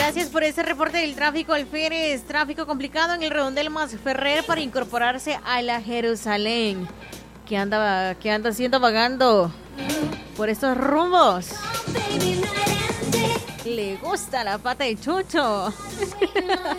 Gracias por ese reporte del tráfico, Alférez. Tráfico complicado en el redondel Masferrer para incorporarse a la Jerusalén. ¿Qué anda haciendo vagando por estos rumbos? Le gusta la pata de chucho.